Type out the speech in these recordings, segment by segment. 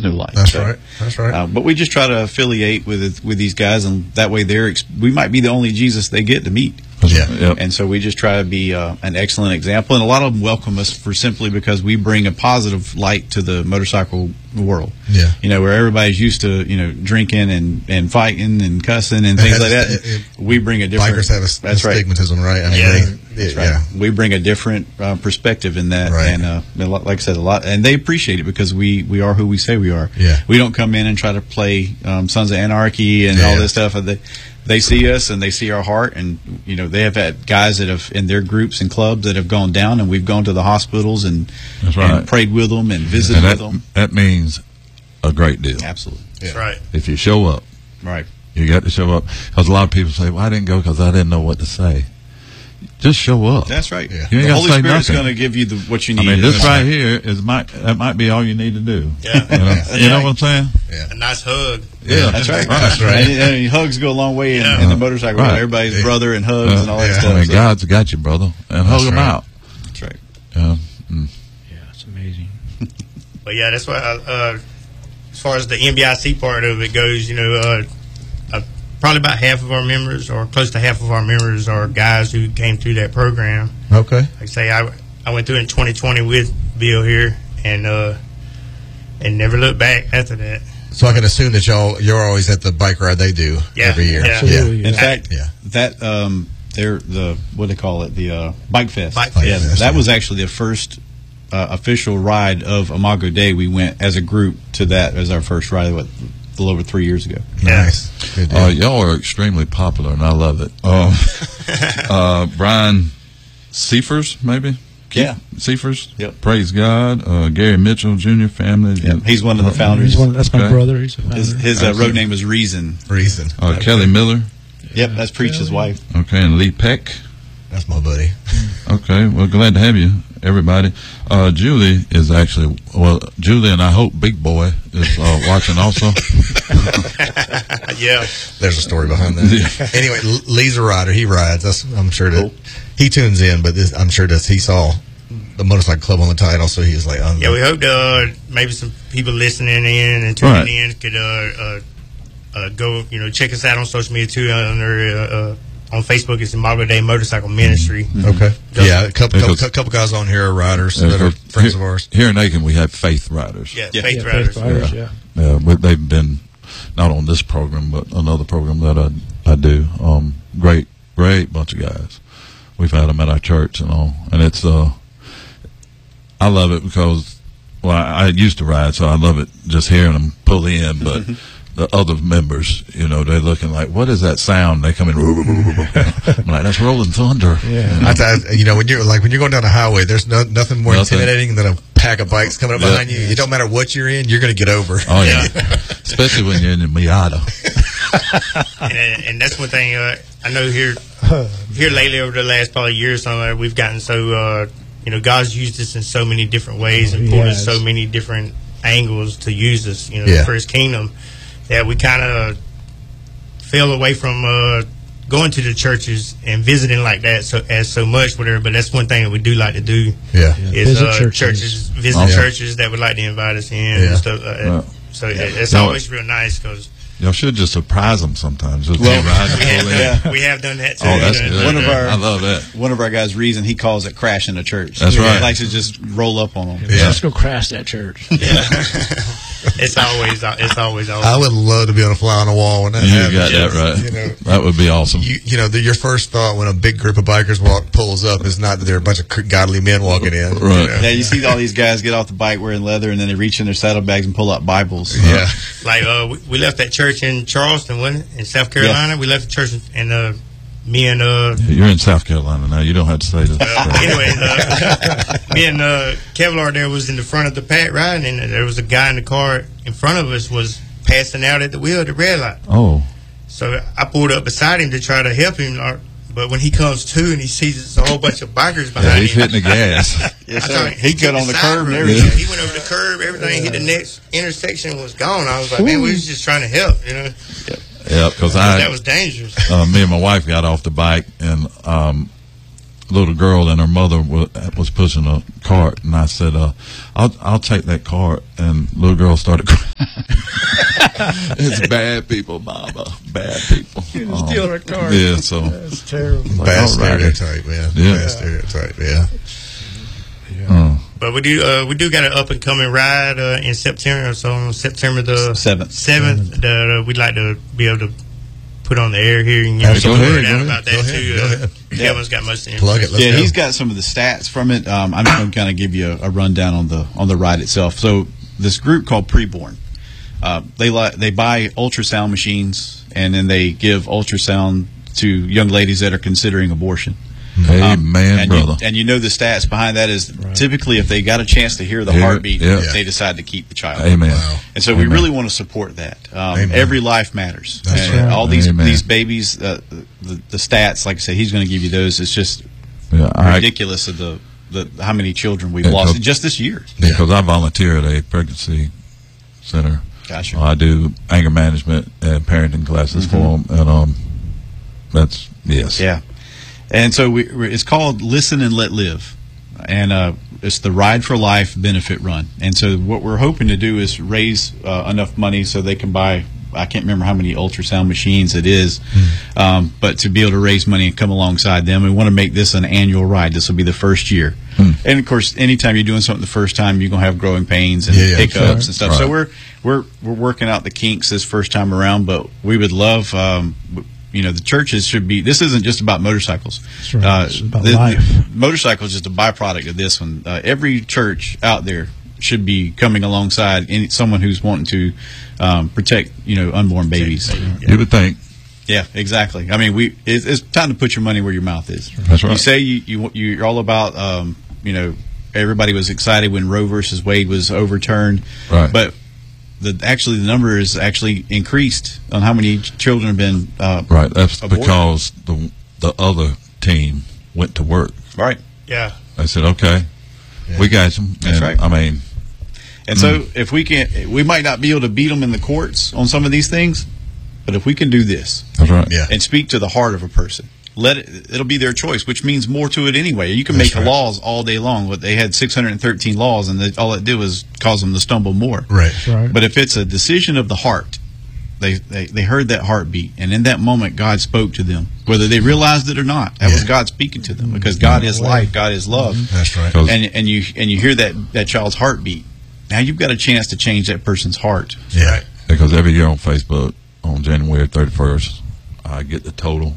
no light. That's right. That's right. But we just try to affiliate with these guys, and that way we might be the only Jesus they get to meet. Yeah. Yep. And so we just try to be an excellent example. And a lot of them welcome us for simply because we bring a positive light to the motorcycle world. Yeah. Where everybody's used to, drinking and fighting and cussing and things like that. We bring a different... Bikers have a stigmatism, right? I mean, that's right. We bring a different perspective in that. Right. And like I said, a lot. And they appreciate it because we are who we say we are. Yeah. We don't come in and try to play Sons of Anarchy and all this stuff. They see us and they see our heart, and they have had guys that have in their groups and clubs that have gone down, and we've gone to the hospitals and prayed with them and visited with them. That means a great deal. Absolutely, that's right. If you show up, right, you got to show up. Because a lot of people say, "Well, I didn't go because I didn't know what to say." Just show up. That's right. Yeah. The Holy Spirit's going to give you what you need. I mean, this right here that might be all you need to do. Yeah. You know what I'm saying? Yeah. A nice hug. Yeah, that's right. That's right. And hugs go a long way in the motorcycle. Right. Everybody's brother and hugs and all that stuff. I mean, God's got you, brother, and hug them out. That's right. Yeah, it's amazing. But yeah, that's why. As far as the MBIC part of it goes, probably about half of our members, or close to half of our members, are guys who came through that program. Okay. Like I say, I went through it in 2020 with Bill here, and never looked back after that. So I can assume that you're always at the bike ride they do every year. Yeah. Yeah. In fact, that they're the what do they call it? The Bike Fest. Bike Fest. Yeah, that was actually the first official ride of Imago Day. We went as a group to that as our first ride. A little over 3 years ago. Nice. Good deal. Y'all are extremely popular, and I love it. Brian Seifers, maybe? Yeah. Seifers? Yep. Praise God. Gary Mitchell Jr. family. Yeah. He's one of the founders. That's my brother. He's a founder. His road name is Reason. Reason. Kelly Miller. Yep, that's Preach's wife. Okay, and Lee Peck. That's my buddy. Okay, well, glad to have you, everybody. Julie is actually, Julie and I hope Big Boy is watching also. Yeah. There's a story behind that. Anyway, Lee's a rider. He rides. I'm sure that he tunes in, but I'm sure that he saw the motorcycle club on the title, so he was like, yeah, we hope maybe some people listening in and tuning in could go, check us out on social media too. On Facebook, it's Imago Day Motorcycle Ministry. Okay. Yeah, a couple guys on here are riders that are friends of ours. Here in Aiken, we have Faith Riders. Yeah, Faith Riders. Yeah, but they've been not on this program, but another program that I do. Great bunch of guys. We've had them at our church and all, and it's I love it because I used to ride, so I love it just hearing them pull in, but. The other members, they're looking like, what is that sound? They come in, I'm like, that's Rolling Thunder. Yeah. When you're going down the highway, there's nothing more intimidating than a pack of bikes coming up behind you. It don't matter what you're in, you're going to get over. Oh yeah, especially when you're in the Miata. and that's one thing I know here lately over the last probably year or so, we've gotten so God's used us in so many different ways and pulled us so many different angles to use us, for His kingdom. That we kind of fell away from going to the churches and visiting like that so much, whatever. But that's one thing that we do like to do. Is visit churches that would like to invite us in and stuff like that. So it's always real nice because. Y'all should just surprise them sometimes. We have done that too. Oh, that's good. I love that. One of our guys, Reason, he calls it crashing a church. That's right. He likes to just roll up on them. Let's go crash that church. It's always. I would love to be on a fly on the wall when that happens. You got that right. That would be awesome. Your first thought when a big group of bikers pulls up is not that there are a bunch of godly men walking in. Right. Yeah, you see all these guys get off the bike wearing leather, and then they reach in their saddlebags and pull out Bibles. Yeah. Like we left that church in Charleston, wasn't it? In South Carolina. We left the church and me and you're in South Carolina now. You don't have to say this. Anyway, me and Kevlar there was in the front of the pack riding, and there was a guy in the car in front of us was passing out at the wheel at the red light. Oh. So I pulled up beside him to try to help him, but when he comes to and he sees it's a whole bunch of bikers behind he's him. Hitting the gas. Yes, sir. He got on the curb and everything. He went over the curb, everything hit the next intersection was gone. I was like, man, we was just trying to help, Yeah, because that was dangerous. Me and my wife got off the bike, and little girl and her mother was pushing a cart, and I said, I'll take that cart, and little girl started crying. It's bad people, Mama, bad people. Steal her cart. Yeah, so That's terrible. Bad all right. stereotype, man. Yeah. Bad stereotype, yeah. But we do got an up and coming ride in September. So on September the 7th, that we'd like to be able to put on the air here and Go some ahead, word out go about ahead. that too. Go ahead. Kevin's got most of the Plug it. Let's Yeah, go. he's got some of the stats from it. I'm just going to kind of give you a rundown on the ride itself. So this group called Preborn, they buy ultrasound machines, and then they give ultrasound to young ladies that are considering abortion. Amen, and brother. You know the stats behind that is Right. typically if they got a chance to hear the Yeah, heartbeat, yeah. they decide to keep the child. Amen. Wow. And so we Amen. really want to support that. Amen. Every life matters. That's And right. all these Amen. babies, the stats, like I said, he's going to give you those. It's just Yeah, ridiculous of the how many children we've Yeah, lost 'cause- just this year. because I volunteer at a pregnancy center. Gotcha. I do anger management and parenting classes for them, and that's yes. Yeah. And so it's called Listen and Let Live. And it's the Ride for Life Benefit Run. And so what we're hoping to do is raise enough money so they can buy, I can't remember how many ultrasound machines it is, but to be able to raise money and come alongside them. We want to make this an annual ride. This will be the first year. And, of course, anytime you're doing something the first time, you're going to have growing pains and Yeah, hiccups sure. and stuff. Right. So we're working out the kinks this first time around, but we would love the churches should be. This isn't just about motorcycles. That's right. It's about life. Motorcycles is just a byproduct of this one. Every church out there should be coming alongside someone who's wanting to protect unborn babies. You would think. Yeah, exactly. I mean, it's time to put your money where your mouth is. That's right. You say you're all about everybody was excited when Roe versus Wade was overturned, Right. but the number is actually increased on how many children have been Right. That's aborted. because the other team went to work. Right. Yeah. They said, "Okay, we got them." That's right. I mean, And so if we might not be able to beat them in the courts on some of these things, but if we can do this that's right. Yeah. and speak to the heart of a person, it'll be their choice, which means more to it anyway. You can That's make right. laws all day long, but they had 613 laws, and all it did was cause them to stumble more. Right. That's right. But if it's a decision of the heart, they heard that heartbeat, and in that moment, God spoke to them, whether they realized it or not. That was Yeah. God speaking to them, because God is life, God is love, That's right. 'Cause- and you hear that child's heartbeat. Now you've got a chance to change that person's heart. Yeah. Because every year on Facebook, on January 31st, I get the total.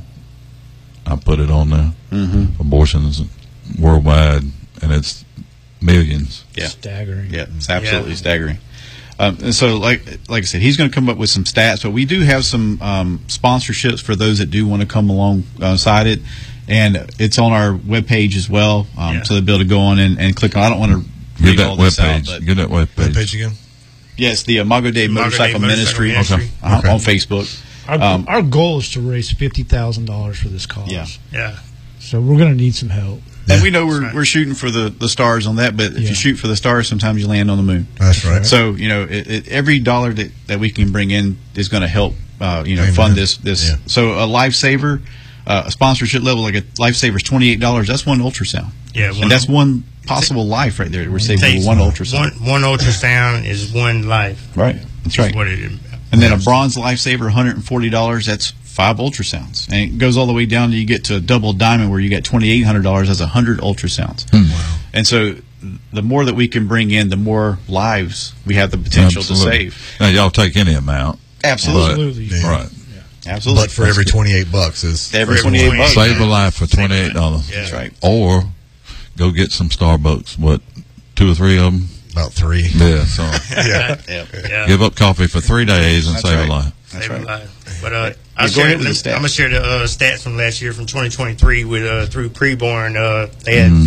I put it on there. Abortions worldwide, and it's millions. Yeah. Staggering. Yeah, it's absolutely Yeah. staggering. And so, like I said, he's going to come up with some stats, but we do have some sponsorships for those that do want to come alongside it, and it's on our webpage as well, so they'll be able to go on and click on. I don't want to Get read that all this out, webpage. but Get that That webpage. page again? yeah, it's the Imago Dei Imago Dei Motorcycle Motorcycle Ministry Ministry. Okay. on Facebook. Our goal is to raise $50,000 for this cause. Yeah. Yeah. So we're going to need some help. And we know right. we're shooting for the stars on that, but if Yeah. you shoot for the stars, sometimes you land on the moon. That's right. So every dollar that we can bring in is going to help Amen. fund this. Yeah. So a lifesaver, a sponsorship level like a lifesaver is $28. That's one ultrasound. Yeah. And that's one possible life right there. We're saving Takes one ultrasound. One ultrasound is one life. Right. That's That's right. what it is. And then a bronze lifesaver, $140. That's 5 ultrasounds, and it goes all the way down to you get to a double diamond where you get $2,800. That's 100 ultrasounds. Wow. And so the more that we can bring in, the more lives we have the potential Absolutely. to save. Now, y'all take any amount. Absolutely. Absolutely. Yeah. Right. Absolutely. But for every $28 is every For every 28 bucks. Save a life for $28. Yeah. That's right. Or go get some Starbucks. What, 2 or 3 of them? about 3. Yeah, so Yeah. Yeah. give up coffee for 3 days and That's save right. a life. That's Save a right. life. But go I'm ahead with the stats. gonna share the stats from last year, from 2023, with through Preborn. They had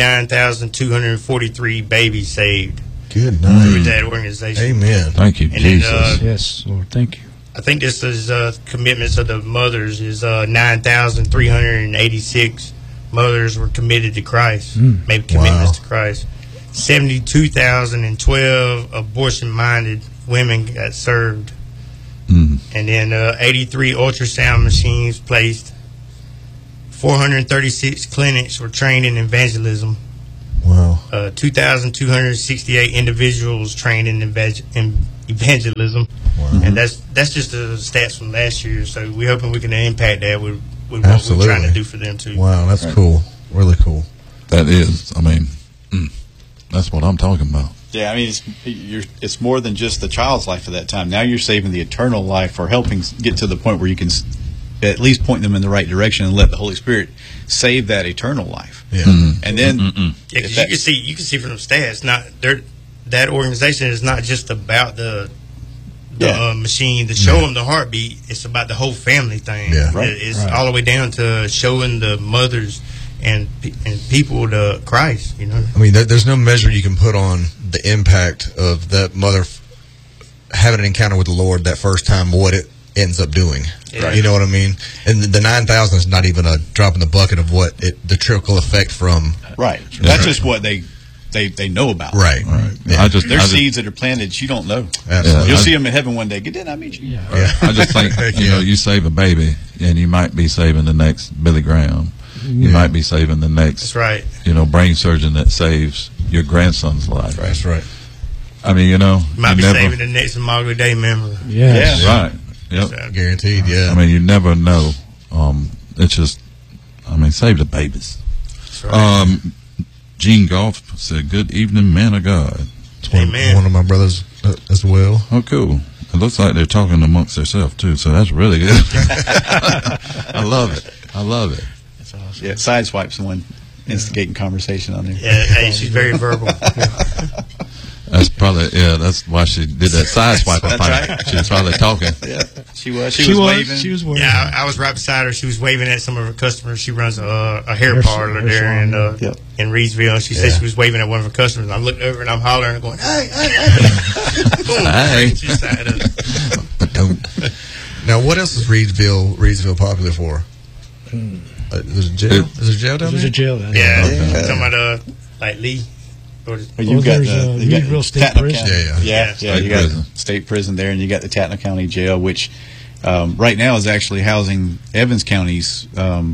59,243 babies saved Good through night. that organization. Amen. Thank you, And Jesus. then, Yes, Lord. Thank you. I think this is commitments of the mothers is 9,386 mothers were committed to Christ, made commitments to Christ. 72,012 abortion-minded women got served. And then 83 ultrasound machines placed. 436 clinics were trained in evangelism. Wow. 2,268 individuals trained in evangelism. Wow. And that's just the stats from last year. So we're hoping we can impact that with what Absolutely. we're trying to do for them too. Wow, that's cool. Really cool. That is, I mean, that's what I'm talking about. Yeah, I mean, it's more than just the child's life at that time. Now you're saving the eternal life, or helping get to the point where you can at least point them in the right direction and let the Holy Spirit save that eternal life. Yeah. And then, Yeah, because you can see from the stats, that organization is not just about the machine to show them the heartbeat. It's about the whole family thing. Yeah. Right. It's all the way down to showing the mothers and people to Christ. You know. I mean, there's no measure you can put on the impact of that mother having an encounter with the Lord that first time, what it ends up doing. Yeah. You know what I mean? And the 9,000 is not even a drop in the bucket of what the trickle effect from. right, that's just what they know about. Right. Yeah. There's seeds that are planted you don't know. Absolutely. You'll see them in heaven one day. Didn't I meet you? Yeah. I just think, you save a baby, and you might be saving the next Billy Graham. You might be saving the next, That's right. brain surgeon that saves your grandson's life. That's right. I mean, You might be saving the next Imago Dei member. Yes. Yeah. Right. Yep. So, Guaranteed, yeah. I mean, you never know. It's just, save the babies. that's right. Gene Goff said, "Good evening, man of God." It's Amen. one of my brothers as well. Oh, cool. It looks like they're talking amongst themselves, too, so that's really good. I love it. That's awesome. Yeah, Sideswipe someone instigating conversation on there. Yeah, hey, she's very verbal. That's probably, that's why she did that side swipe. That's right. She was probably talking. Yeah, she was waving. She was waving. Yeah, I was right beside her. She was waving at some of her customers. She runs a hair parlor there in Reedsville. She said she was waving at one of her customers. I looked over and I'm hollering and going, hey. Boom. Hey. She side up. But don't. Now, what else is Reedsville popular for? There's a jail. Is there a jail down There's there? a jail down Yeah, there. talking about like Lee. Or You've got there's the Reedville State Tatnall Prison. County. Yeah. Yeah, you got state prison there, and you got the Tatnall County Jail, which right now is actually housing Evans County's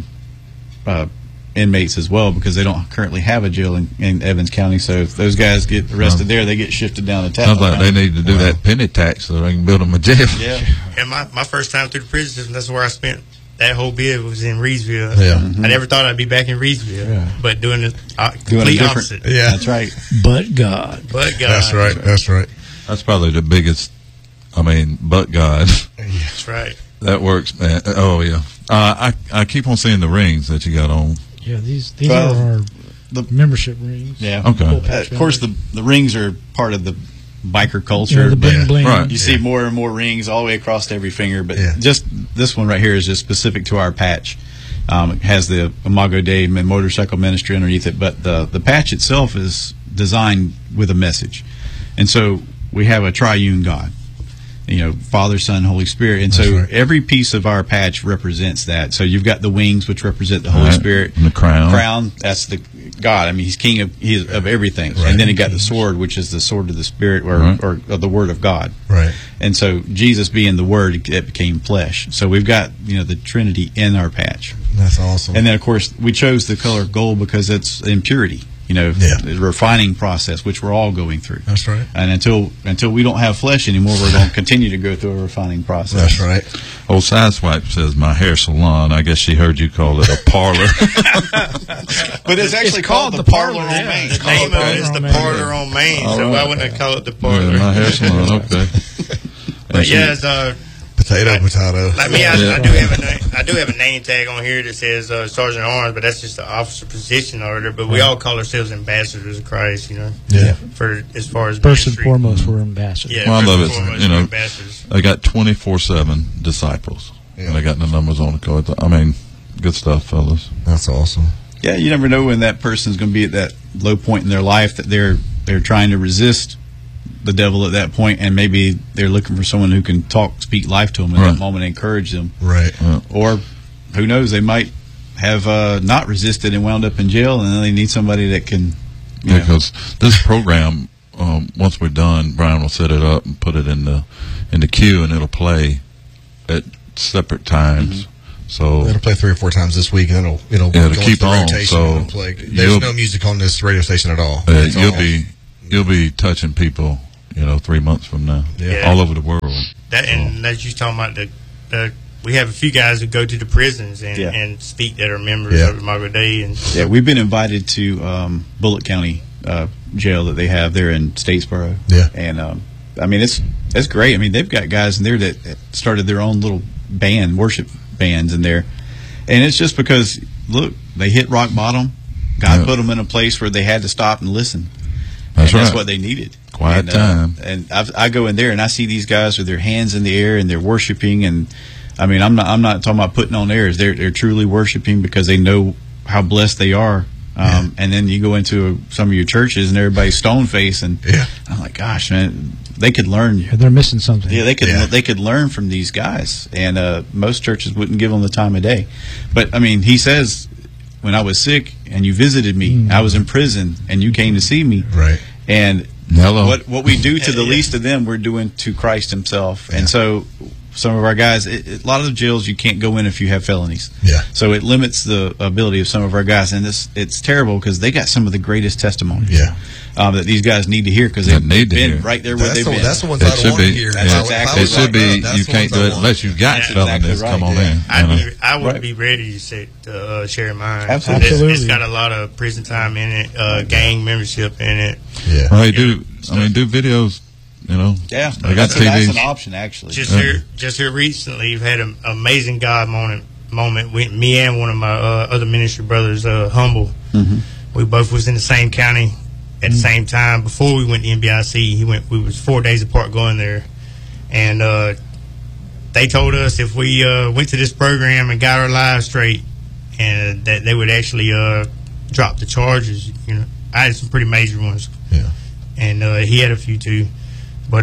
inmates as well, because they don't currently have a jail in Evans County. So if those guys get arrested there, they get shifted down to Tatnall Sounds like County. they need to do that penny tax so they can build them a jail. Yeah. And my first time through the prison system, that's where I spent that whole bid was in Reedsville. Yeah. I never thought I'd be back in Reedsville, but doing the complete different- opposite. Yeah. That's right. But God. But God. That's right. That's probably the biggest, but God. That's right. That works, man. Oh, yeah. I keep on seeing the rings that you got on. Yeah, these Well, are our the- membership rings. Yeah. Okay. Full patch Of course, members. the rings are part of the biker culture. the but bling bling. Right. You see more and more rings all the way across every finger, but Yeah. just this one right here is just specific to our patch. It has the Imago Dei motorcycle ministry underneath it, but the patch itself is designed with a message. And so we have a triune God, Father, Son, Holy Spirit. And so right. every piece of our patch represents that. So you've got the wings, which represent the Holy Right. Spirit. And the crown. Crown, that's the God. I mean, he's king of everything. Right. And then he got the sword, which is the sword of the Spirit, or the Word of God. Right. And so Jesus being the Word, it became flesh. So we've got the Trinity in our patch. That's awesome. And then of course we chose the color gold because it's impurity. The refining process, which we're all going through. That's right. And until we don't have flesh anymore, we're going to continue to go through a refining process. That's right. Old Sideswipe says, my hair salon. I guess she heard you call it a parlor. But it's actually called the Parlor on Main. The name of it is the Parlor on Parlor on Main, All so right. I wouldn't call it the Yeah, Parlor. my hair salon, okay. But yeah, it's, Potato. like me, Yeah. I do have a name tag on here that says Sergeant Arms, but that's just the officer position order. But we all call ourselves ambassadors of Christ, Yeah. for as far as First and ministry. foremost, we're ambassadors. Yeah, Well, I first love and it, foremost, you know. we're ambassadors. I got 24/7 disciples. Yeah. And I got the numbers on the card. I mean, good stuff, fellas. That's awesome. Yeah, you never know when that person's going to be at that low point in their life that they're trying to resist the devil at that point, and maybe they're looking for someone who can speak life to them in Right. that moment, and encourage them. Right. Or who knows, they might have not resisted and wound up in jail, and then they need somebody that can. Because this program, once we're done, Brian will set it up and put it in the queue, and it'll play at separate times. So it'll play 3 or 4 times this week, and then it'll to go keep into the on. rotation So and play. There's no music on this radio station at all. You'll be touching people, 3 months from now, Yeah. all over the world. And as you talking about we have a few guys who go to the prisons and speak that are members of the Margaret Day. And we've been invited to Bullitt County jail that they have there in Statesboro. Yeah, and I mean it's great. I mean they've got guys in there that started their own little band, worship bands in there, and it's just because look, they hit rock bottom. God put them in a place where they had to stop and listen. That's right. That's what they needed. Quiet time. And I go in there and I see these guys with their hands in the air and they're worshiping. And I mean, I'm not talking about putting on airs. They're truly worshiping because they know how blessed they are. And then you go into some of your churches and everybody's stone faced, and I'm like, gosh, man, they could learn. Yeah, they're missing something. Yeah, they could learn from these guys, and most churches wouldn't give them the time of day. But I mean, he says, when I was sick and you visited me, I was in prison and you came to see me. Right. And Hello. what we do to the least of them, we're doing to Christ Himself. And so some of our guys, a lot of the jails you can't go in if you have felonies. Yeah. So it limits the ability of some of our guys, and it's terrible because they got some of the greatest testimonies. Yeah. That these guys need to hear because they've been right there where they've been. That's the ones I don't want to hear. It should be. You can't do it unless you got felonies. Come on in. I would be ready to share mine. Absolutely. It's got a lot of prison time in it, gang membership in it. Yeah. Well, they do. I mean, do videos. Yeah, they got that's TV. an option actually. Just here recently, we've had an amazing God moment with me and one of my other ministry brothers, Humble. Mm-hmm. We both was in the same county at the same time. Before we went to NBIC, we was 4 days apart going there, and they told us if we went to this program and got our lives straight, and that they would actually drop the charges. I had some pretty major ones, and he had a few too. But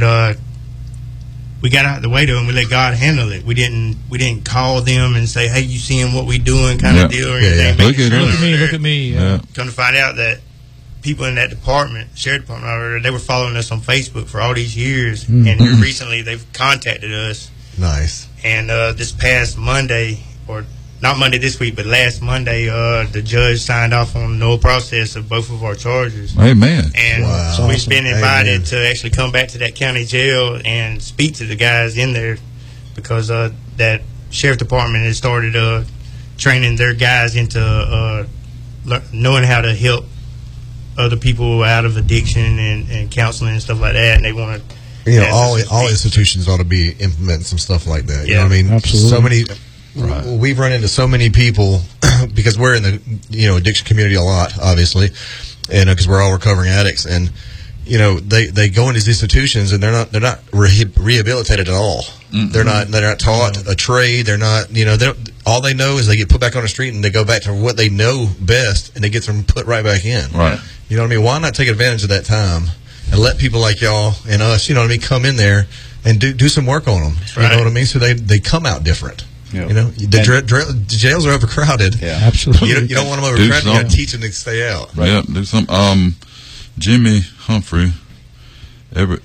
we got out of the way though, and we let God handle it. We didn't call them and say, "Hey, you seeing what we doing?" kind of deal or anything. Look at me. Yeah. Come to find out that people in that sheriff department, they were following us on Facebook for all these years, and here recently they've contacted us. Nice. And this past Monday, or not Monday this week, but last Monday, the judge signed off on no process of both of our charges. Amen. And so we've been invited to actually come back to that county jail and speak to the guys in there, because that sheriff department has started training their guys into knowing how to help other people out of addiction and counseling and stuff like that. And they want to, all institutions ought to be implementing some stuff like that. You know what I mean? Absolutely. So many. We've run into so many people because we're in the addiction community a lot, obviously, and because we're all recovering addicts, and they go into these institutions and they're not rehabilitated at all. Mm-hmm. They're not taught a trade. They're not all they know is they get put back on the street and they go back to what they know best, and they get them put right back in. Right. You know what I mean? Why not take advantage of that time and let people like y'all and us, come in there and do some work on them. Right. You know what I mean? So they come out different. Yep. The jails are overcrowded. Yeah, absolutely. You don't want them overcrowded. You got to teach them to stay out. Right. Yeah, do some. Jimmy Humphrey. Every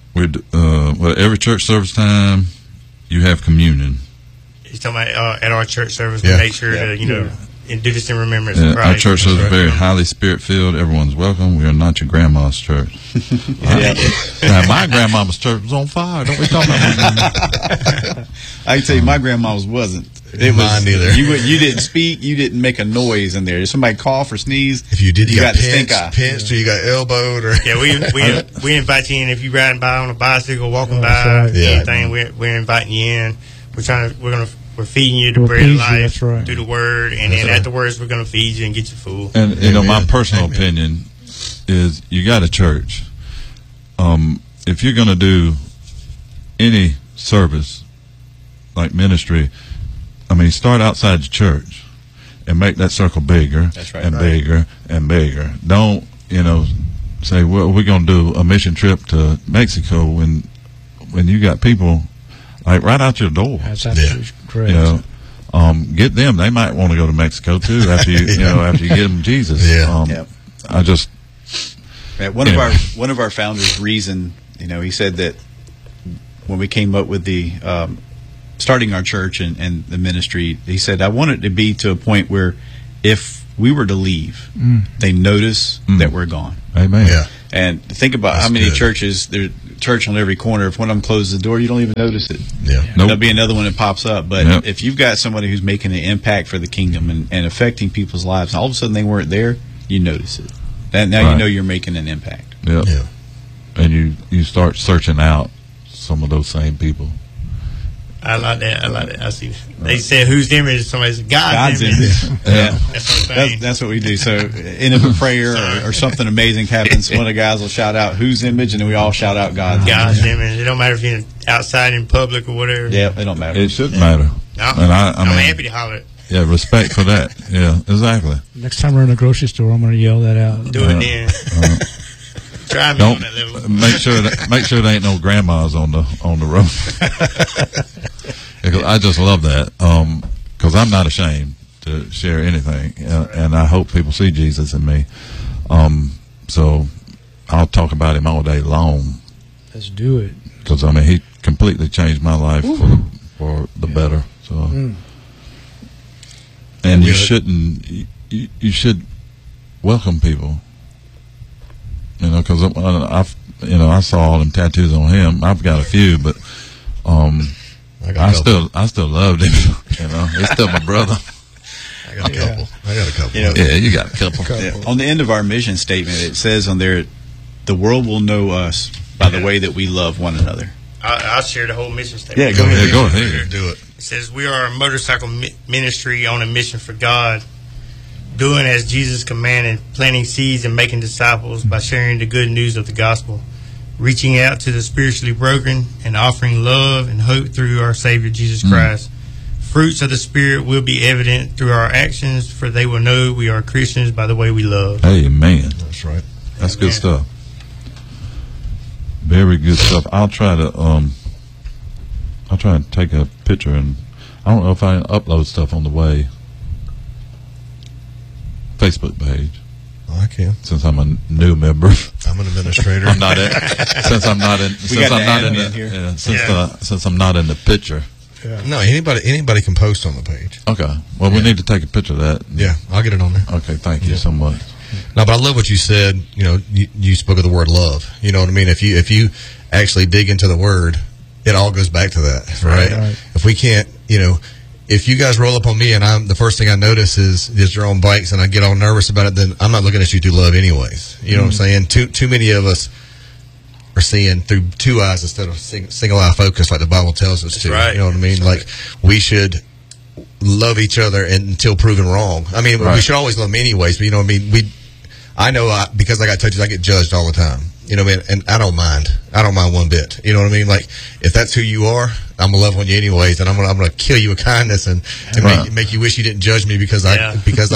church service time, you have communion. He's talking about at our church service. We make sure to and do this in remembrance of Christ. Our church is very highly spirit filled. Everyone's welcome. We are not your grandma's church. Now, my grandmama's church was on fire. Don't we talk about that? I can tell you, my grandma's wasn't. Mine neither. You didn't speak. You didn't make a noise in there. If somebody cough or sneeze, if you did, you got pinched, or you got elbowed. Or we invite you in if you're riding by on a bicycle, walking by, anything. We're inviting you in. We're feeding you the bread of life through the word, and then afterwards we're going to feed you and get you full. And my personal opinion is you got a church. If you're going to do any service like ministry, start outside the church and make that circle bigger bigger and bigger. Don't say, well, we're going to do a mission trip to Mexico when you got people like right out your door. That's absolutely correct. Get them. They might want to go to Mexico too after you after you get them Jesus. I just one of our founders' reason, he said that when we came up with the starting our church and the ministry, he said, I want it to be to a point where if we were to leave, they notice that we're gone. Amen. Yeah. And think about That's how many good. churches, there's church on every corner. If one of them closes the door, you don't even notice it. Yeah. Nope. There'll be another one that pops up. But Yep. if you've got somebody who's making an impact for the kingdom and affecting people's lives, and all of a sudden they weren't there, you notice it. And now you Right. know you're making an impact. Yeah. Yeah. And you start searching out some of those same people. I like that. I see. They said, "Whose image?" Somebody said, "God's image." Yeah. That's what I'm saying. That's what we do. So, end of a prayer or something amazing happens, one of the guys will shout out whose image, and then we all shout out God's God's image. image. It don't matter if you're outside in public or whatever. Yeah, it don't matter. It shouldn't matter. No, And I'm mean, happy to holler it. Yeah, respect for that. Yeah, exactly. Next time we're in a grocery store, I'm going to yell that out. Do it then. Try me Don't on that level. make sure there ain't no grandmas on the road. Because I just love that. Because I'm not ashamed to share anything, and I hope people see Jesus in me. So I'll talk about him all day long. Let's do it. Because I mean, he completely changed my life for the better. So, and you Good. shouldn't. You should welcome people. You know, because I saw all them tattoos on him. I've got a few, but I still loved him. You know, he's still my brother. I got a couple. You know, Yeah, you got a couple. yeah. On the end of our mission statement, it says on there, the world will know us by the way that we love one another. I'll share the whole mission statement. Yeah, go ahead. Yeah, go ahead. Do it. It says, "We are a motorcycle ministry on a mission for God, doing as Jesus commanded, planting seeds and making disciples by sharing the good news of the gospel, reaching out to the spiritually broken and offering love and hope through our Savior Jesus Christ. Fruits of the Spirit will be evident through our actions, for they will know we are Christians by the way we love." Hey, man, That's right. that's good stuff. Very good stuff. I'll try to take a picture, and I don't know if I upload stuff on the way Facebook page, Oh, I can. since I'm a new member. I'm an administrator. I'm not in, since I'm not in since got I'm the not in admin the, here. yeah, since Yeah. since I'm not in the picture. No, anybody can post on the page. Okay. Well, we need to take a picture of that. Yeah, I'll get it on there. Okay. Thank you so much. No, but I love what you said. You know, you spoke of the word love. You know what I mean? If you actually dig into the word, it all goes back to that, right? Right. If we can't, you know, if you guys roll up on me and the first thing I notice is your own bikes and I get all nervous about it, then I'm not looking at you through love anyways. You know what I'm saying? Too many of us are seeing through two eyes instead of single eye focus, like the Bible tells us to. right. You know what I mean? Like we should love each other until proven wrong. I mean, we Right. should always love them anyways, but you know what I mean? I know because I got touches, I get judged all the time. You know what I mean? And I don't mind. I don't mind one bit. You know what I mean? Like, if that's who you are, I'm gonna love on you anyways, and I'm gonna kill you with kindness and Right. make you wish you didn't judge me because I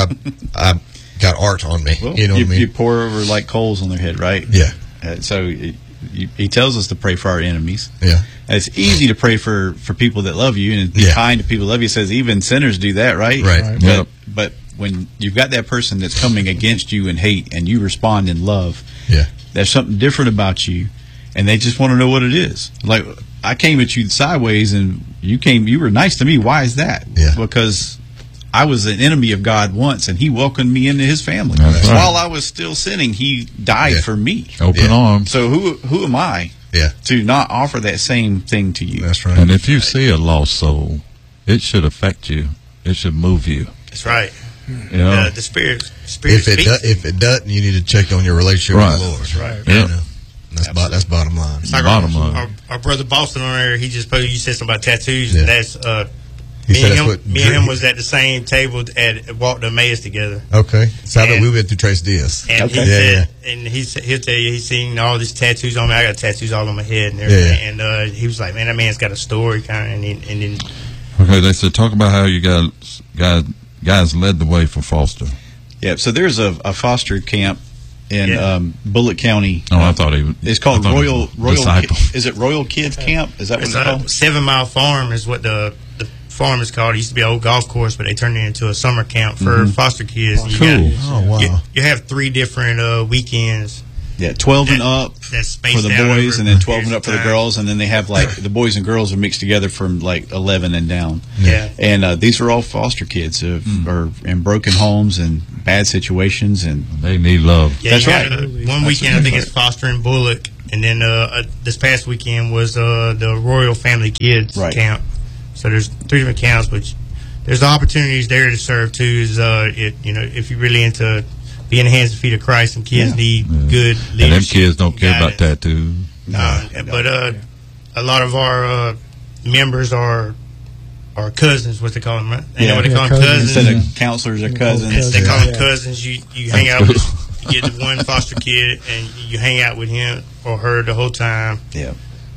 got art on me. Well, you know what I mean? You pour over like coals on their head, right? Yeah. So he tells us to pray for our enemies. Yeah. And it's easy to pray for people that love you and be Yeah. kind to people that love you. It says even sinners do that, right? Right. Right. But, Yep. but when you've got that person that's coming against you in hate and you respond in love, Yeah. there's something different about you, and they just want to know what it is. Like, I came at you sideways, and you were nice to me. Why is that? Yeah. Because I was an enemy of God once, and He welcomed me into His family. That's right. While I was still sinning, He died Yeah. for me. Open Yeah. arms. So who am I Yeah. to not offer that same thing to you? That's right. And if you see a lost soul, it should affect you. It should move you. That's right. You know? The Spirit If speaks. it doesn't, you need to check on your relationship Right. with the Lord. That's right. Yeah. You know? That's bottom line. It's like Bottom line. our brother Boston on there, he just posted, you said something about tattoos. Yeah. That's He me said and that's what him was at the same table at Walk the Emmaus together. Okay. So I know And- we went through Trace Diaz. And he Yeah, said, and he'll tell you he's seen all these tattoos on me. I got tattoos all on my head and everything. Yeah. And he was like, "Man, that man's got a story, kind of." And then Okay, they said talk about how you guys led the way for Foster. Yeah. So there's a foster camp in Yeah. Bullitt County. Oh, I thought he was. It's called I thought he was Royal. Disciple. Is it Royal Kids Camp? Is that what it's it's a called? 7 Mile Farm is what the farm is called. It used to be an old golf course, but they turned it into a summer camp for foster kids. And you Cool. got- Oh, wow. You have 3 different weekends Yeah, 12 and up that's for the boys, and then 12 and up for the girls, and then they have like the boys and girls are mixed together from like 11 and down. Yeah, and these are all foster kids who are in broken homes and bad situations, and they need love. Yeah, that's right. One weekend I think it's Foster and Bullock, and then this past weekend was the Royal Family Kids camp. So there's 3 different camps, which there's opportunities there to serve too. Is if you're really into being the hands and feet of Christ, and kids need good leadership. And them kids don't care about tattoos. But a lot of our members are cousins, what they call them, right? You know what they call them, cousins. Instead of counselors or cousins. They call them cousins. You hang out with, you get the one foster kid, and you hang out with him or her the whole time. Yeah.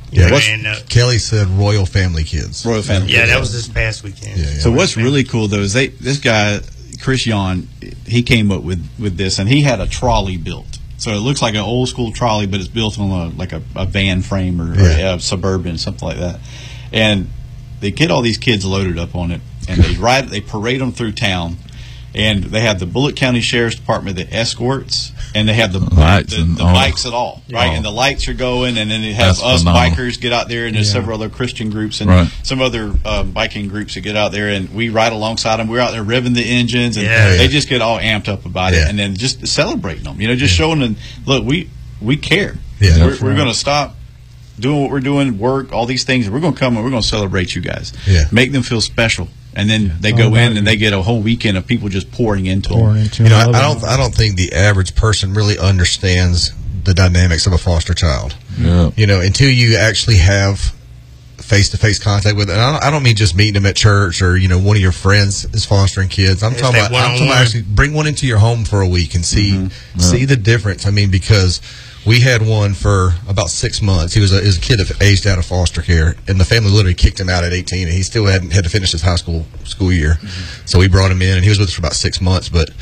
Kelly said Royal Family Kids. Royal Family Kids. Kids. That was this past weekend. So what's really cool, though, is this guy, Chris Yon, he came up with this, and he had a trolley built. So it looks like an old school trolley, but it's built on a van frame or a Suburban, something like that. And they get all these kids loaded up on it, and they parade them through town. And they have the Bullock County Sheriff's Department that escorts, and they have the bikes at all, right? And the lights are going, and then they have us bikers get out there, and there's several other Christian groups and some other biking groups that get out there, and we ride alongside them. We're out there revving the engines, and they just get all amped up about it, and then just celebrating them, just showing them, look, we care. Yeah, we're going to stop doing what we're doing, work, all these things, and we're going to come and we're going to celebrate you guys. Yeah. Make them feel special. And then they go in and they get a whole weekend of people just pouring into them. I don't think the average person really understands the dynamics of a foster child. Yeah. Until you actually have face-to-face contact with them. And I don't mean just meeting them at church or one of your friends is fostering kids. I'm talking about actually bring one into your home for a week and see the difference. I mean, because we had one for about 6 months. He was a kid that aged out of foster care, and the family literally kicked him out at 18, and he still had to finish his high school year. So we brought him in, and he was with us for about 6 months. But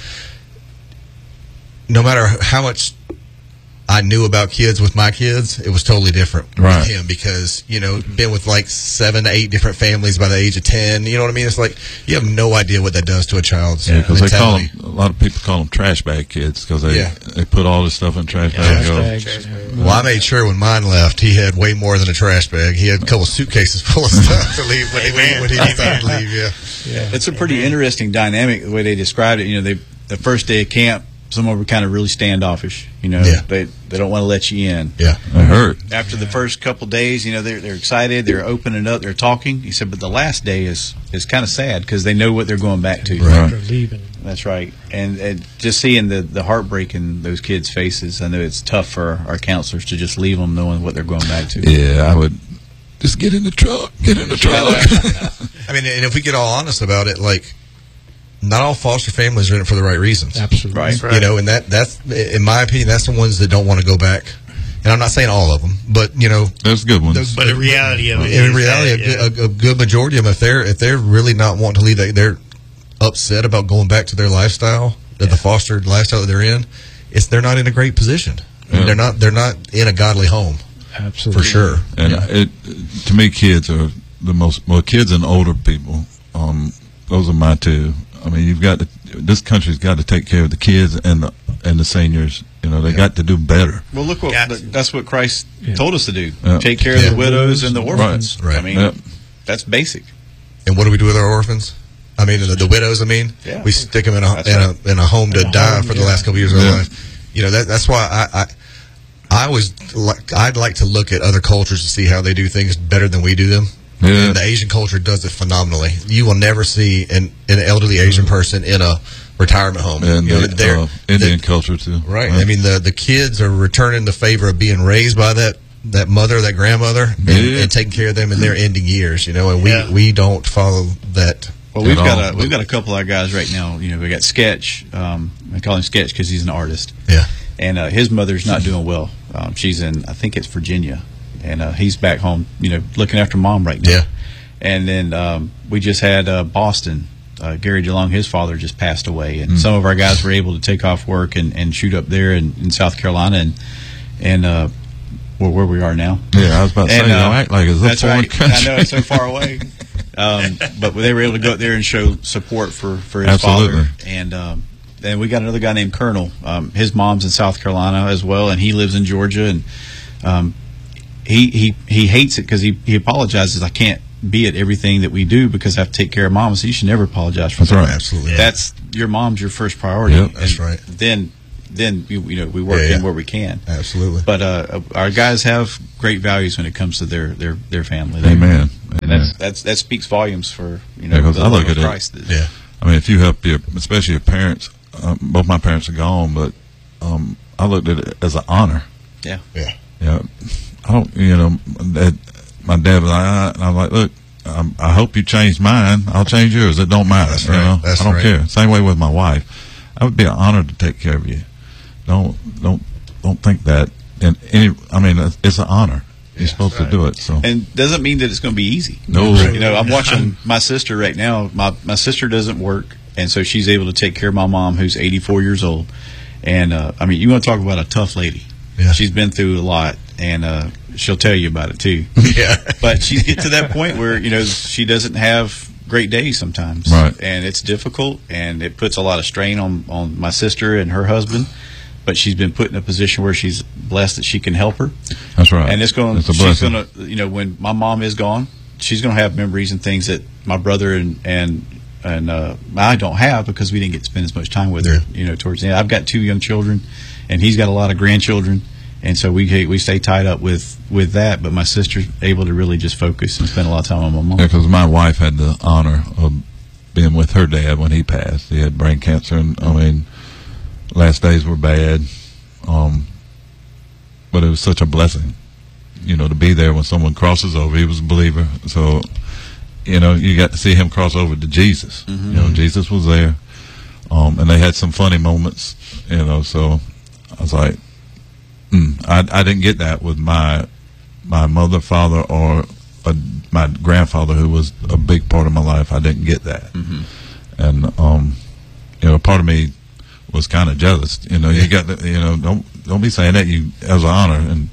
no matter how much I knew about kids with my kids, it was totally different with him because, been with like 7 to 8 different families by the age of 10. You know what I mean? It's like you have no idea what that does to a child's mentality. A lot of people call them trash bag kids because they put all this stuff in trash bags. Well, I made sure when mine left, he had way more than a trash bag. He had a couple of suitcases full of stuff to leave when he decided to leave. Yeah, it's a pretty interesting dynamic the way they described it. The first day of camp, some of them were kind of really standoffish. They don't want to let you in. Yeah, it hurt. After the first couple of days, they're excited, they're opening up, they're talking. He said, but the last day is kind of sad because they know what they're going back to. Right. They're leaving. That's right. And just seeing the heartbreak in those kids' faces, I know it's tough for our counselors to just leave them knowing what they're going back to. Yeah, I would just get in the truck. I mean, and if we get all honest about it, like, not all foster families are in it for the right reasons. Absolutely. Right. And that's, in my opinion, that's the ones that don't want to go back. And I'm not saying all of them, but, there's good ones. But the reality of it in reality, a good majority of them, if they're really not wanting to leave, they're upset about going back to their lifestyle, the fostered lifestyle that they're in, they're not in a great position. Yeah. They're not in a godly home. Absolutely. For sure. And to me, kids are the most, kids and older people, those are my two. I mean, this country's got to take care of the kids and the seniors. They got to do better. Well, look, that's what Christ told us to do. Take care of the widows and the orphans. Right. I mean, that's basic. And what do we do with our orphans? I mean, the widows. I mean, we stick them in a home to die for the last couple of years of their life. That's why I'd like to look at other cultures to see how they do things better than we do them. Yeah. And the Asian culture does it phenomenally. You will never see an elderly Asian person in a retirement home. And Indian culture too. Right. I mean, the kids are returning the favor of being raised by that mother, that grandmother, and taking care of them in their ending years. And we don't follow that. Well, we've got a couple of our guys right now. We got Sketch. I call him Sketch because he's an artist. Yeah. And his mother's not doing well. She's in, I think it's Virginia. And he's back home, looking after mom right now. Yeah. And then we just had Boston. Gary DeLong, his father just passed away. And some of our guys were able to take off work and shoot up there in South Carolina and where we are now. Yeah, I was about to say, don't act like it's a foreign country. I know, it's so far away. But they were able to go up there and show support for his father. And and we got another guy named Colonel. His mom's in South Carolina as well, and he lives in Georgia. And he hates it because he apologizes. I can't be at everything that we do because I have to take care of mom. So you should never apologize for That's that. right. Absolutely. That's your mom's your first priority. Yep. That's right. Then we work in where we can. Absolutely. But our guys have great values when it comes to their family. Amen. And that speaks volumes for because the I love look of at Christ. it. Yeah. I mean, if you help especially your parents, both my parents are gone, but I looked at it as an honor. Yeah. Yeah. Yeah, I don't. That my dad was like, and I'm like, look, I hope you change mine. I'll change yours. It don't matter. That's right. That's I don't right. care. Same way with my wife. I would be an honor to take care of you. Don't think that. It's an honor. You're supposed to do it. So, and doesn't mean that it's going to be easy. No. I'm watching my sister right now. My sister doesn't work, and so she's able to take care of my mom, who's 84 years old. And you want to talk about a tough lady? Yeah. She's been through a lot, and she'll tell you about it too. Yeah. But she's get to that point where she doesn't have great days sometimes, right? And it's difficult, and it puts a lot of strain on my sister and her husband. But she's been put in a position where she's blessed that she can help her. That's right. And she's going to, when my mom is gone, she's going to have memories and things that my brother and I don't have because we didn't get to spend as much time with her. Towards the end, I've got 2 young children, and he's got a lot of grandchildren, and so we stay tied up with that. But my sister's able to really just focus and spend a lot of time on my mom. Yeah, because my wife had the honor of being with her dad when he passed. He had brain cancer, and last days were bad, but it was such a blessing, to be there when someone crosses over. He was a believer, so you got to see him cross over to Jesus. Mm-hmm. Jesus was there, and they had some funny moments. So I was like, I didn't get that with my mother, father, or my grandfather, who was a big part of my life. I didn't get that, and part of me was kind of jealous. You got to, don't be saying that as an honor. And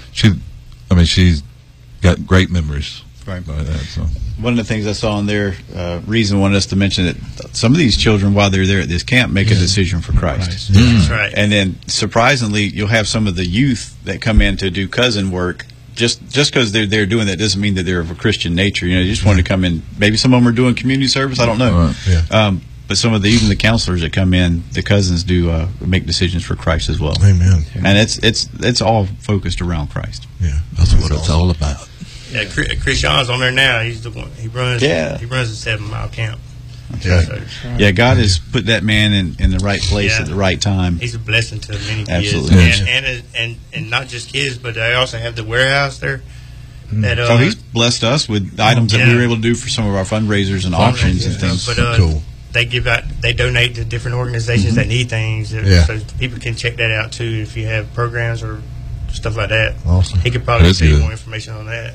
she's got great memories. Right. By that. So one of the things I saw on there, reason wanted us to mention that some of these children, while they're there at this camp, make a decision for Christ. That's right. And then surprisingly, you'll have some of the youth that come in to do cousin work. Just because they're there doing that doesn't mean that they're of a Christian nature. They just wanted to come in. Maybe some of them are doing community service. I don't know. Right. Yeah. But some of even the counselors that come in, the cousins do make decisions for Christ as well. Amen. And it's all focused around Christ. Yeah. that's what it's all about. Yeah, Chris Sean's on there now. He's the one. He runs. Yeah. He runs a 7 mile camp. Yeah. So Yeah, God has put that man in the right place Yeah. at the right time. he's a blessing to many Absolutely. kids, and not just kids, but I also have the warehouse there. That, So he's blessed us with items that we were able to do for some of our fundraisers and auctions and things. But Cool. they donate to different organizations that need things. Yeah. So people can check that out too if you have programs or stuff like that. Awesome. He could probably That's tell you good. more information on that.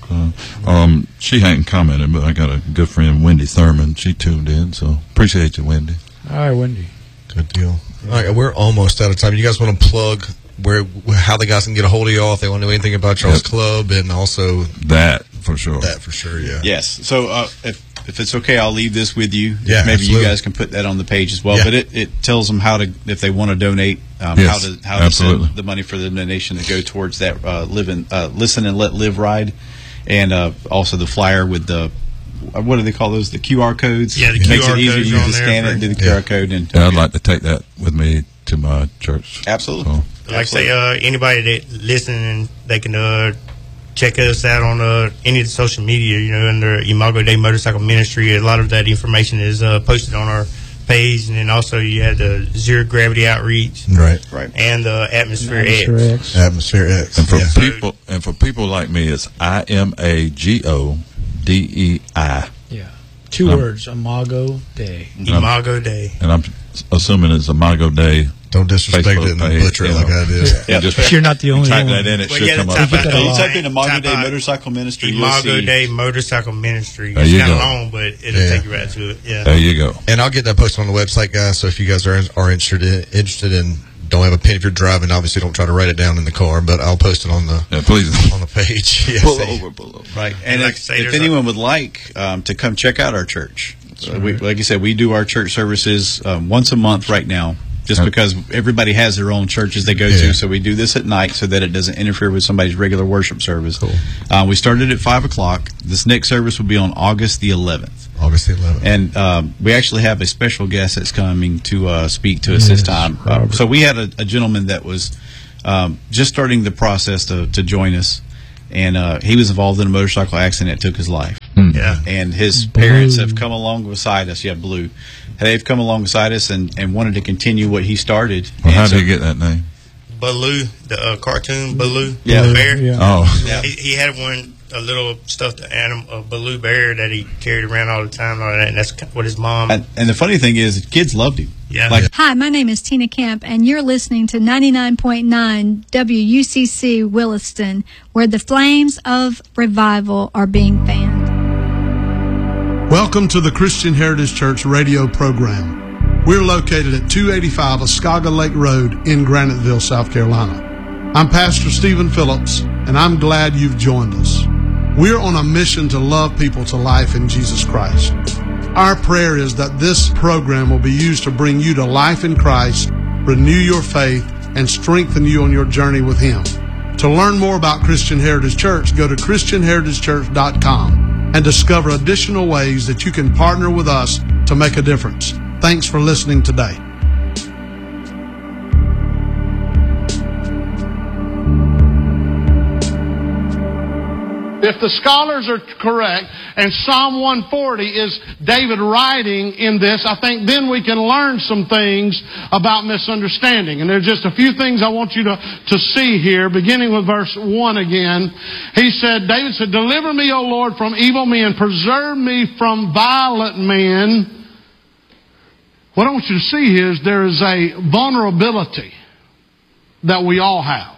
She hadn't commented, but I got a good friend, Wendy Thurman. She tuned in, so appreciate you, Wendy. All right, Wendy. Good deal. All right, we're almost out of time. You guys want to plug how the guys can get a hold of y'all if they want to know anything about y'all's club, and also That for sure. that for sure. Yeah. Yes. So if it's okay, I'll leave this with you. Yeah, Maybe absolutely. you guys can put that on the page as well. Yeah. But it tells them how to, if they want to donate, Yes, how to absolutely. send the money for the donation to go towards that Listen and Let Live ride, and also the flyer with the what do they call those? The QR codes. Yeah, the Makes QR it easier. codes You on just there scan it for- and do the QR code. And Yeah, I'd like to take that with me to my church. absolutely. So, Like I say, anybody that listening, they can check us out on any of the social media, under Imago Dei Motorcycle Ministry. A lot of that information is posted on our page, and then also you have the Zero Gravity Outreach Right. Right. and the Atmosphere Atmosphere X. X. Atmosphere X. and for Yeah. people like me, it's IMAGODEI, Yeah. 2 words, Imago Dei. Imago Dei. and I'm assuming it's Imago Day. Don't disrespect Facebook it and page, butcher it you like know. I did. Yeah. Just You're not the only type one. that in, it Well, should yeah, come the up. type Get that If you a lot. type in Imago Type Dei out Motorcycle Ministry, you'll Imago see. Dei Motorcycle Ministry. There It's you kind of go. long, but it'll Yeah. take you right to it. Yeah. There you go. And I'll get that posted on the website, guys. So if you guys are interested in, don't have a pen if you're driving. Obviously, don't try to write it down in the car. But I'll post it on the Yeah, please. page. Yes. Pull over. Right. And like if I say, there's anyone would like to come check out our church, like you said, we do our church services once a month right now, just because everybody has their own churches they go to. So we do this at night so that it doesn't interfere with somebody's regular worship service. Cool. We started at 5 o'clock. This next service will be on August the 11th. August the 11th. And we actually have a special guest that's coming to speak to us this time. So we had a gentleman that was just starting the process to join us. And he was involved in a motorcycle accident that took his life. Yeah. And his parents have come along beside us. Yeah, Blue. They've come alongside us and wanted to continue what he started. Well, how did you get that name? Baloo, the cartoon Baloo, Yeah. the bear. Yeah. Oh, Yeah. He had a little stuffed animal, a Baloo bear that he carried around all the time, and that's what his mom. And the funny thing is, kids loved him. Yeah. Like, Hi, my name is Tina Kemp, and you're listening to 99.9 WUCC Williston, where the flames of revival are being fanned. Welcome to the Christian Heritage Church radio program. We're located at 285 Oscaga Lake Road in Graniteville, South Carolina. I'm Pastor Stephen Phillips, and I'm glad you've joined us. We're on a mission to love people to life in Jesus Christ. Our prayer is that this program will be used to bring you to life in Christ, renew your faith, and strengthen you on your journey with Him. To learn more about Christian Heritage Church, go to ChristianHeritageChurch.com and discover additional ways that you can partner with us to make a difference. Thanks for listening today. If the scholars are correct, and Psalm 140 is David writing in this, I think then we can learn some things about misunderstanding. And there's just a few things I want you to see here, beginning with verse 1 again. David said, "Deliver me, O Lord, from evil men. Preserve me from violent men." What I want you to see here is there is a vulnerability that we all have.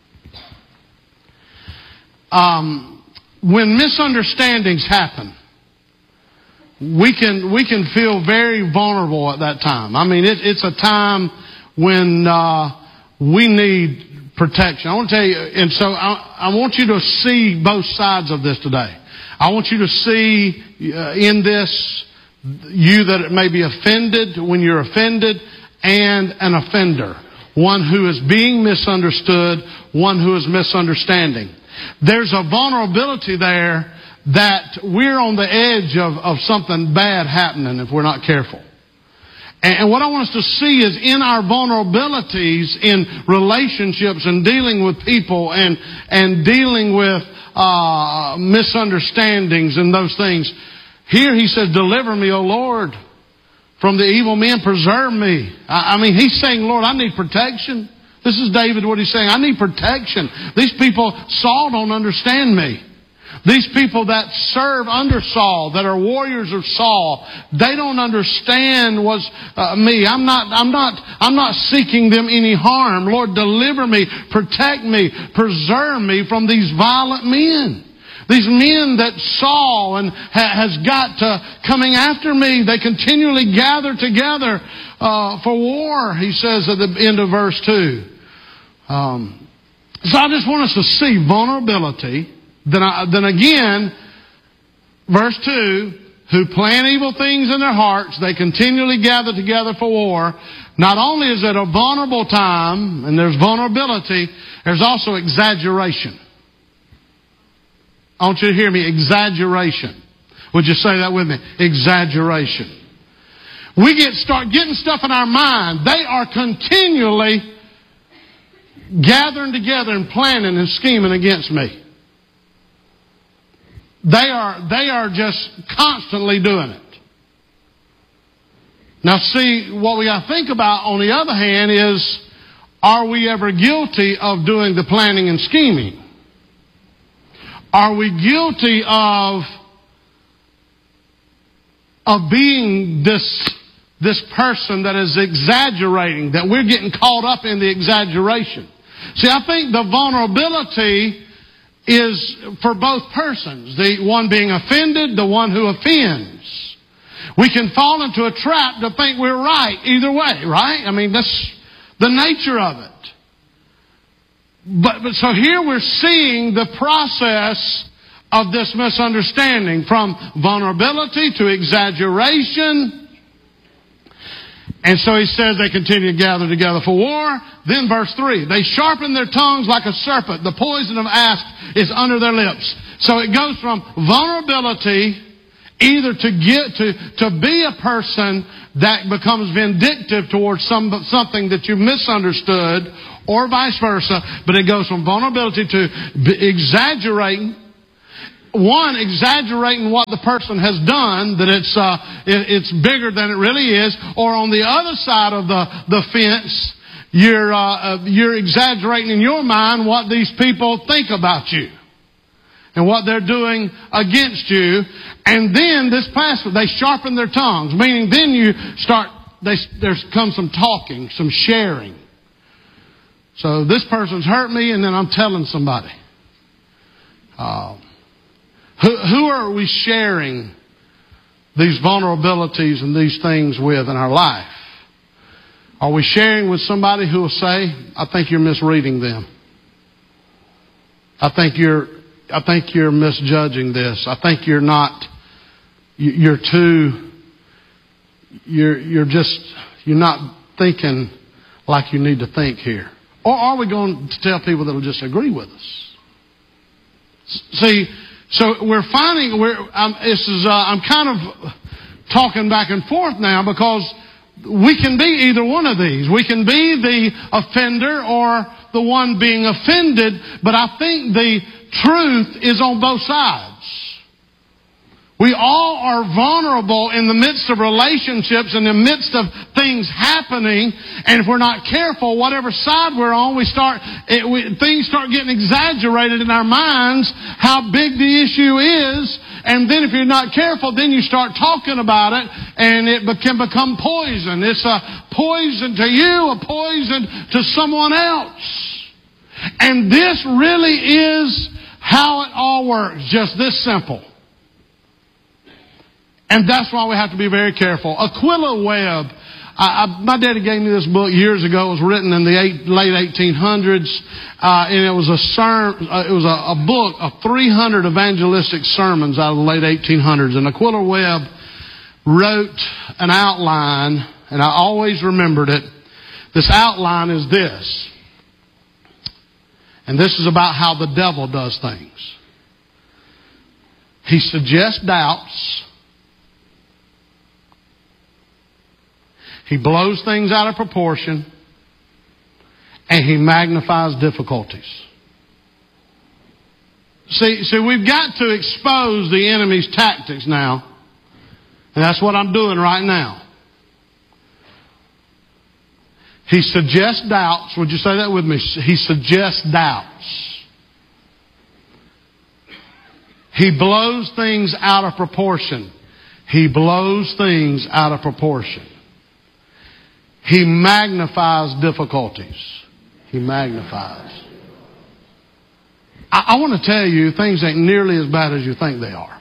When misunderstandings happen, we can feel very vulnerable at that time. I mean, it's a time when we need protection. I want to tell you, and so I want you to see both sides of this today. I want you to see in this you that may be offended when you're offended, and an offender, one who is being misunderstood, one who is misunderstanding. There's a vulnerability there that we're on the edge of something bad happening if we're not careful. And what I want us to see is in our vulnerabilities in relationships and dealing with people and dealing with misunderstandings and those things. Here he says, "Deliver me, O Lord, from the evil men. Preserve me." I mean, he's saying, Lord, I need protection. This is David, what he's saying. I need protection. These people, Saul, don't understand me. These people that serve under Saul, that are warriors of Saul, they don't understand me. I'm not seeking them any harm. Lord, deliver me, protect me, preserve me from these violent men. These men that Saul has got coming after me, they continually gather together for war, he says at the end of verse 2. So I just want us to see vulnerability. Then again, verse 2, who plan evil things in their hearts, they continually gather together for war. Not only is it a vulnerable time, and there's vulnerability, there's also exaggeration. I want you to hear me, exaggeration. Would you say that with me? Exaggeration. We start getting stuff in our mind. They are continually gathering together and planning and scheming against me. They are just constantly doing it. Now see, what we got to think about on the other hand is, are we ever guilty of doing the planning and scheming? Are we guilty of being this person that is exaggerating, that we're getting caught up in the exaggeration? See, I think the vulnerability is for both persons. The one being offended, the one who offends. We can fall into a trap to think we're right either way, right? I mean, that's the nature of it. But so here we're seeing the process of this misunderstanding, from vulnerability to exaggeration. And so he says they continue to gather together for war. Then verse 3, they sharpen their tongues like a serpent. The poison of asp is under their lips. So it goes from vulnerability either to be a person that becomes vindictive towards something that you misunderstood, or vice versa. But it goes from vulnerability to exaggerating. One, exaggerating what the person has done, that it's bigger than it really is. Or on the other side of the fence, you're exaggerating in your mind what these people think about you and what they're doing against you. And then this passage, they sharpen their tongues, meaning then there comes some talking, some sharing. So this person's hurt me, and then I'm telling somebody. Who are we sharing these vulnerabilities and these things with in our life? Are we sharing with somebody who will say, I think you're misreading them. I think you're misjudging this. I think you're not thinking like you need to think here. Or are we going to tell people that will just agree with us? See, so we're finding I'm kind of talking back and forth now, because we can be either one of these. We can be the offender or the one being offended, but I think the truth is on both sides. We all are vulnerable in the midst of relationships, in the midst of things happening, and if we're not careful, whatever side we're on, things start getting exaggerated in our minds, how big the issue is, and then if you're not careful, then you start talking about it, and it can become poison. It's a poison to you, a poison to someone else. And this really is how it all works, just this simple. And that's why we have to be very careful. Aquila Webb, my daddy gave me this book years ago. It was written in the late 1800s, and it was a book of 300 evangelistic sermons out of the late 1800s. And Aquila Webb wrote an outline, and I always remembered it. This outline is this. And this is about how the devil does things. He suggests doubts. He blows things out of proportion. And he magnifies difficulties. See, we've got to expose the enemy's tactics now. And that's what I'm doing right now. He suggests doubts. Would you say that with me? He suggests doubts. He blows things out of proportion. He blows things out of proportion. He magnifies difficulties. He magnifies. I want to tell you, things ain't nearly as bad as you think they are.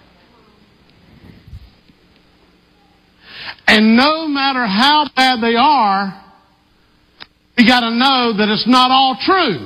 And no matter how bad they are, you got to know that it's not all true.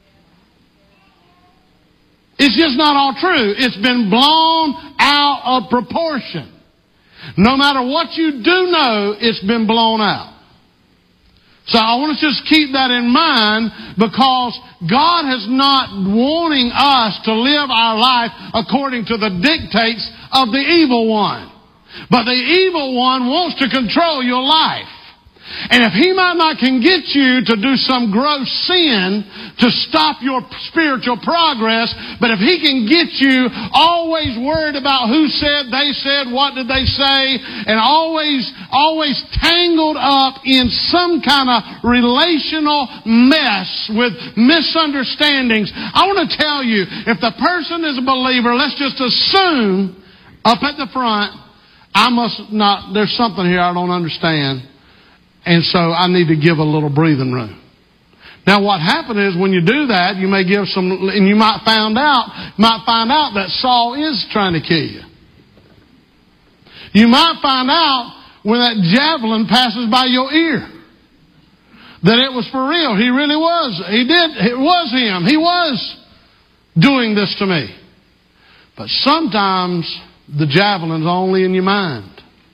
It's just not all true. It's been blown out of proportion. No matter what you do know, it's been blown out. So I want to just keep that in mind, because God is not wanting us to live our life according to the dictates of the evil one. But the evil one wants to control your life. And if he might not can get you to do some gross sin to stop your spiritual progress, but if he can get you always worried about who said, they said, what did they say, and always tangled up in some kind of relational mess with misunderstandings, I want to tell you, if the person is a believer, let's just assume up at the front, there's something here I don't understand. And so I need to give a little breathing room. Now what happened is, when you do that, you may give some, and you might find out that Saul is trying to kill you. You might find out when that javelin passes by your ear that it was for real. He really was. It was him. He was doing this to me. But sometimes the javelin's only in your mind.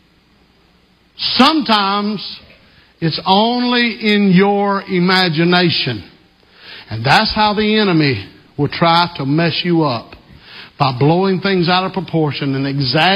Sometimes it's only in your imagination. And that's how the enemy will try to mess you up. By blowing things out of proportion and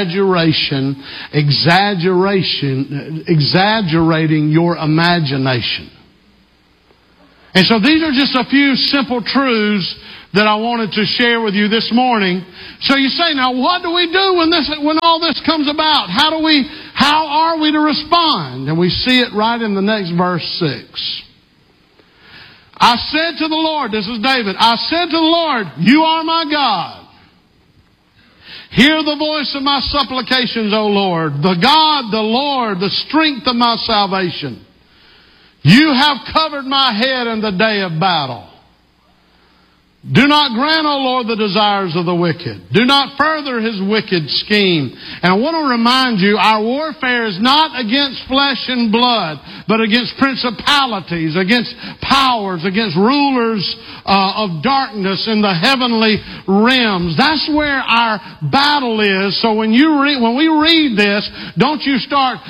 exaggerating your imagination. And so these are just a few simple truths that I wanted to share with you this morning. So you say, now what do we do when all this comes about? How are we to respond? And we see it right in the next verse 6. I said to the Lord, this is David, I said to the Lord, you are my God. Hear the voice of my supplications, O Lord, the God, the Lord, the strength of my salvation. You have covered my head in the day of battle. Do not grant, O Lord, the desires of the wicked. Do not further his wicked scheme. And I want to remind you, our warfare is not against flesh and blood, but against principalities, against powers, against rulers of darkness in the heavenly realms. That's where our battle is. So when we read this, don't you start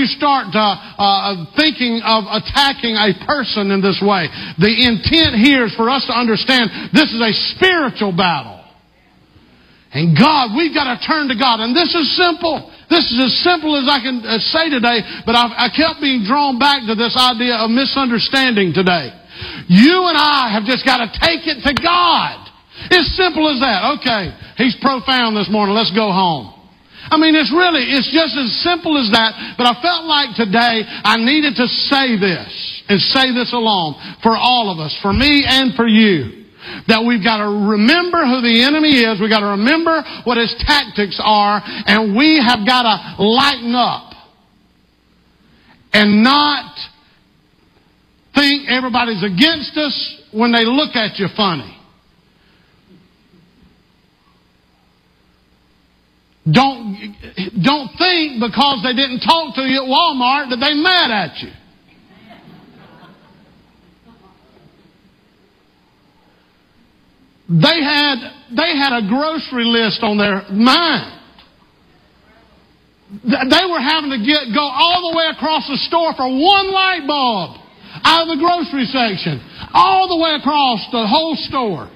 thinking of attacking a person in this way. The intent here is for us to understand this is a spiritual battle. And God, we've got to turn to God. And this is simple. This is as simple as I can say today, but I kept being drawn back to this idea of misunderstanding today. You and I have just got to take it to God. As simple as that. Okay, he's profound this morning. Let's go home. I mean, it's just as simple as that, but I felt like today I needed to say this and say this alone for all of us, for me and for you. That we've got to remember who the enemy is. We've got to remember what his tactics are. And we have got to lighten up. And not think everybody's against us when they look at you funny. Don't think because they didn't talk to you at Walmart that they're mad at you. They had a grocery list on their mind. They were having to go all the way across the store for one light bulb out of the grocery section, all the way across the whole store.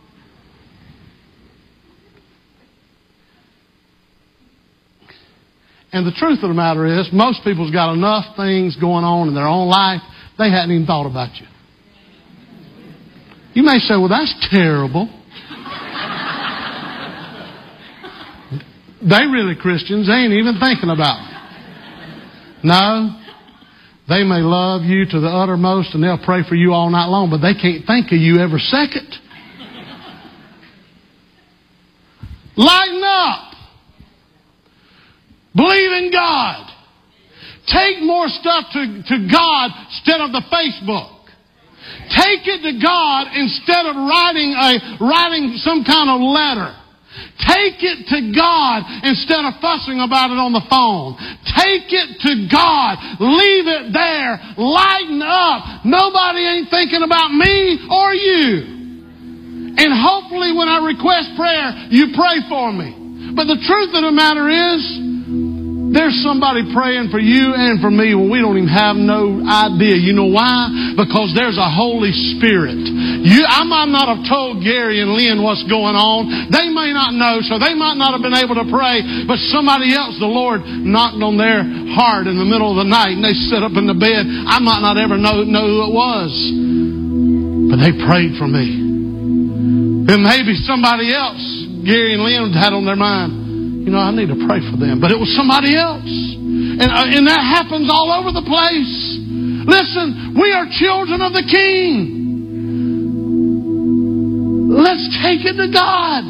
And the truth of the matter is, most people's got enough things going on in their own life, they hadn't even thought about you. You may say, well, that's terrible. They really Christians. They ain't even thinking about me. No. They may love you to the uttermost and they'll pray for you all night long, but they can't think of you every second. Lighten up. Believe in God. Take more stuff to God instead of the Facebook. Take it to God instead of writing some kind of letter. Take it to God instead of fussing about it on the phone. Take it to God. Leave it there. Lighten up. Nobody ain't thinking about me or you. And hopefully when I request prayer, you pray for me. But the truth of the matter is, there's somebody praying for you and for me when we don't even have no idea. You know why? Because there's a Holy Spirit. I might not have told Gary and Lynn what's going on. They may not know, so they might not have been able to pray. But somebody else, the Lord knocked on their heart in the middle of the night and they sat up in the bed. I might not ever know who it was. But they prayed for me. And maybe somebody else, Gary and Lynn, had on their mind, you know, I need to pray for them. But it was somebody else. And that happens all over the place. Listen, we are children of the King. Let's take it to God.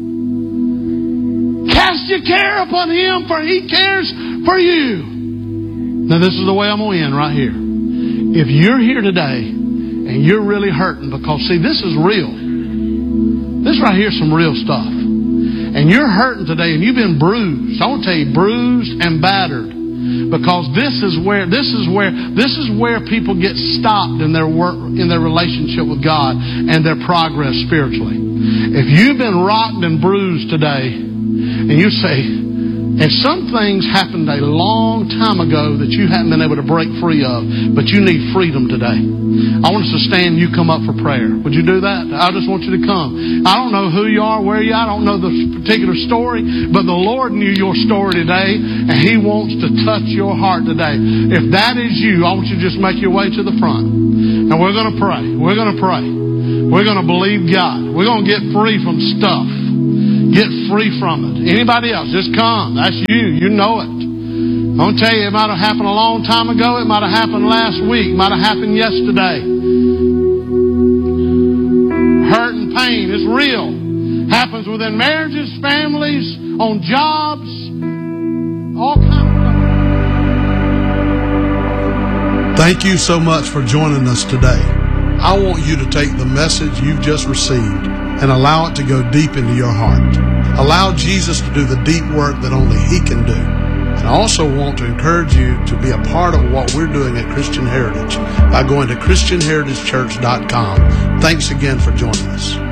Cast your care upon Him, for He cares for you. Now this is the way I'm going to end right here. If you're here today and you're really hurting, because see, this is real. This right here is some real stuff. And you're hurting today and you've been bruised. I want to tell you, bruised and battered. because this is where people get stopped in their work, in their relationship with God and their progress spiritually. If you've been rocked and bruised today, and you say, and some things happened a long time ago that you haven't been able to break free of, but you need freedom today. I want us to stand and you come up for prayer. Would you do that? I just want you to come. I don't know who you are, where you are. I don't know the particular story, but the Lord knew your story today, and He wants to touch your heart today. If that is you, I want you to just make your way to the front. And we're going to pray. We're going to pray. We're going to believe God. We're going to get free from stuff. Get free from it. Anybody else, just come. That's you. You know it. I'm going to tell you, it might have happened a long time ago. It might have happened last week. It might have happened yesterday. Hurt and pain is real. Happens within marriages, families, on jobs, all kinds of stuff. Thank you so much for joining us today. I want you to take the message you've just received and allow it to go deep into your heart. Allow Jesus to do the deep work that only He can do. And I also want to encourage you to be a part of what we're doing at Christian Heritage by going to ChristianHeritageChurch.com. Thanks again for joining us.